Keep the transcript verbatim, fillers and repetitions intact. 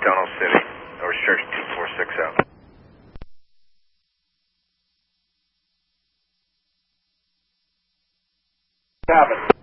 Tunnel City, no restriction two four six out. Seven.